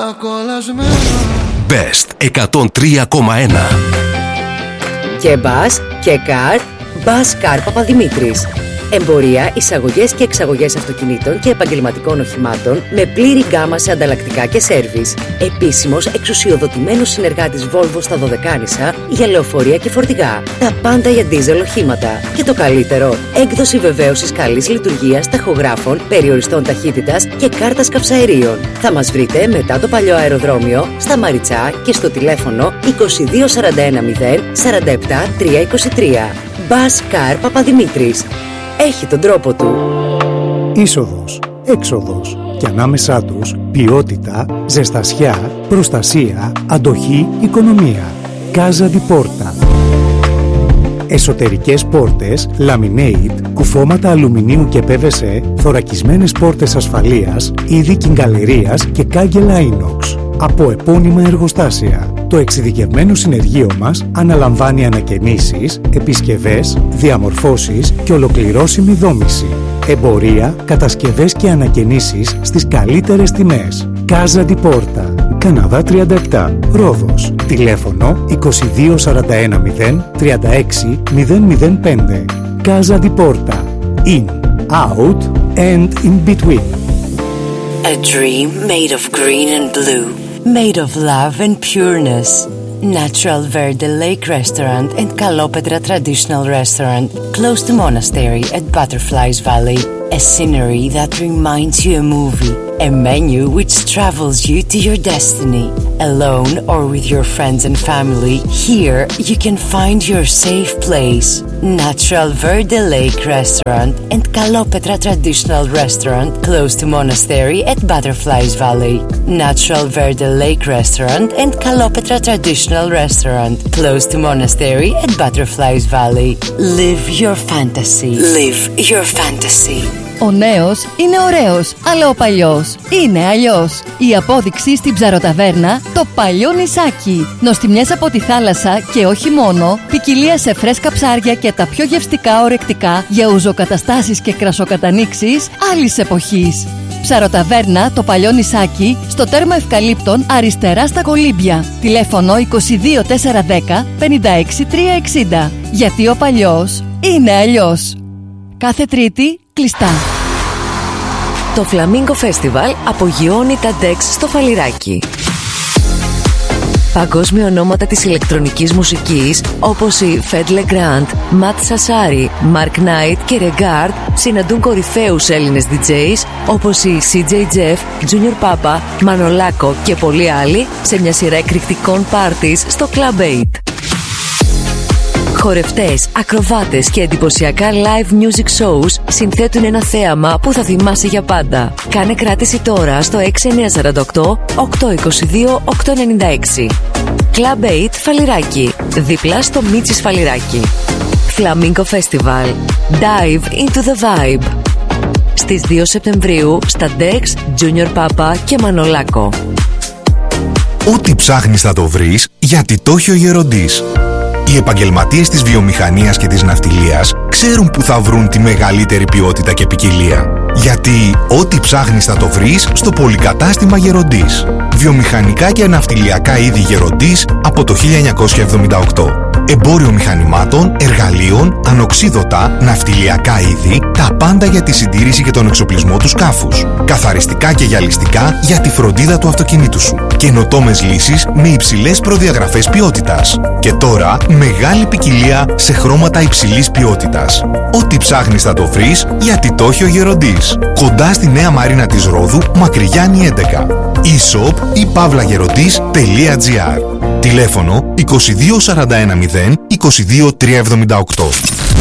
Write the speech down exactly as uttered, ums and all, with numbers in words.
κολλασμένο. Best εκατόν τρία κόμμα ένα. Και μπας και καρτ, Μπας Καρ Παπαδημήτρης. Εμπορία, εισαγωγές και εξαγωγές αυτοκινήτων και επαγγελματικών οχημάτων με πλήρη γκάμα σε ανταλλακτικά και σέρβις. Επίσημος εξουσιοδοτημένος συνεργάτης Volvo στα Δωδεκάνησα για λεωφορεία και φορτηγά. Τα πάντα για ντίζελ οχήματα. Και το καλύτερο, έκδοση βεβαίωσης καλής λειτουργίας ταχογράφων, περιοριστών ταχύτητας και κάρτας καυσαερίων. Θα μας βρείτε μετά το παλιό αεροδρόμιο, στα Μαριτσά και στο τηλέφωνο είκοσι δύο σαράντα ένα μηδέν σαράντα επτά τριακόσια είκοσι τρία. Μπας Καρ Παπαδημήτρης. Έχει τον τρόπο του. Είσοδος, έξοδος και ανάμεσά τους ποιότητα, ζεστασιά, προστασία, αντοχή, οικονομία. Casa di Porta. Εσωτερικές πόρτες, laminate, κουφώματα αλουμινίου και πι βι σι, θωρακισμένες πόρτες ασφαλείας, είδη κιγκαλερίας και κάγκελα inox. Από επώνυμα εργοστάσια. Το εξειδικευμένο συνεργείο μας αναλαμβάνει ανακαινήσεις, επισκευές, διαμορφώσεις και ολοκληρώσιμη δόμηση. Εμπορία, κατασκευές και ανακαινήσεις στις καλύτερες τιμές. Casa di Porta. Καναδά τριάντα επτά, Ρόδος. Τηλέφωνο είκοσι δύο σαράντα ένα μηδέν τριάντα έξι μηδέν μηδέν πέντε. Casa di Porta. In, out and in between. A dream made of green and blue, made of love and pureness. Natural Verde Lake Restaurant and Kalopetra Traditional Restaurant, close to Monastery at Butterflies Valley. A scenery that reminds you a movie. A menu which travels you to your destiny. Alone or with your friends and family, here you can find your safe place. Natural Verde Lake Restaurant and Kalopetra Traditional Restaurant, close to Monastery at Butterflies Valley. Natural Verde Lake Restaurant and Kalopetra Traditional Restaurant, close to Monastery at Butterflies Valley. Live your fantasy. Live your fantasy. Ο νέος είναι ωραίος, αλλά ο παλιός είναι αλλιώς. Η απόδειξη στην Ψαροταβέρνα, το παλιό νησάκι. Νοστιμιές από τη θάλασσα και όχι μόνο, ποικιλία σε φρέσκα ψάρια και τα πιο γευστικά ορεκτικά για ουζοκαταστάσεις και κρασοκατανοίξεις άλλης εποχής. Ψαροταβέρνα, το παλιό νησάκι, στο τέρμα Ευκαλύπτων, αριστερά στα Κολύμπια. Τηλέφωνο είκοσι δύο τετρακόσια δέκα πενήντα έξι τριακόσια εξήντα. Γιατί ο παλιός είναι αλλιώς. Κάθε Τρίτη κλειστά. Το Φλαμίνγκο Φέστιβαλ απογειώνει τα ντεξ στο Φαλιράκι. Παγκόσμια ονόματα της ηλεκτρονικής μουσικής όπως οι Fed Legrand, Matt Sassari, Mark Knight και Regard συναντούν κορυφαίους Έλληνες ντι τζέις όπως οι σι τζέι Jeff, Junior Papa, Manolako και πολλοί άλλοι σε μια σειρά εκρηκτικών πάρτις στο Club οκτώ. Χορευτές, ακροβάτες και εντυπωσιακά live music shows συνθέτουν ένα θέαμα που θα θυμάσαι για πάντα. Κάνε κράτηση τώρα στο έξι εννιά τέσσερα οκτώ οκτώ δύο δύο οκτώ εννιά έξι. Club οκτώ Φαλιράκι, δίπλα στο Μίτσις Φαλιράκι. Flamingo Festival. Dive into the vibe. Στις δύο Σεπτεμβρίου στα ντεξ, Junior Papa και Manolako. Ό,τι ψάχνεις θα το βρεις, γιατί το έχει ο Γεροντής. Οι επαγγελματίες της βιομηχανίας και της ναυτιλίας ξέρουν που θα βρουν τη μεγαλύτερη ποιότητα και ποικιλία. Γιατί ό,τι ψάχνεις θα το βρεις στο πολυκατάστημα Γεροντής. Βιομηχανικά και ναυτιλιακά είδη Γεροντής από το χίλια εννιακόσια εβδομήντα οκτώ. Εμπόριο μηχανημάτων, εργαλείων, ανοξίδωτα, ναυτιλιακά είδη, τα πάντα για τη συντήρηση και τον εξοπλισμό του σκάφους. Καθαριστικά και γυαλιστικά για τη φροντίδα του αυτοκινήτου σου. Καινοτόμες λύσεις με υψηλές προδιαγραφές ποιότητας. Και τώρα μεγάλη ποικιλία σε χρώματα υψηλής ποιότητας. Ό,τι ψάχνεις θα το βρεις, γιατί το έχει ο Γεροντής. Κοντά στη Νέα Μαρίνα της Ρόδου, Μακρυγιάννη έντεκα. e-shop ή παύλαγεροντής τελεία gr. Τηλέφωνο είκοσι δύο σαράντα ένα μηδέν είκοσι δύο τριακόσια εβδομήντα οκτώ.